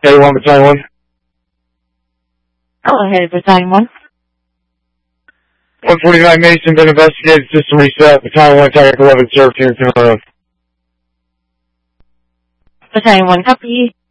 A1, Battalion 1. Go ahead, Battalion 1. 149 Mason, been investigated, system reset, Battalion 1, Target 11, served here in Toronto. Battalion 1, copy.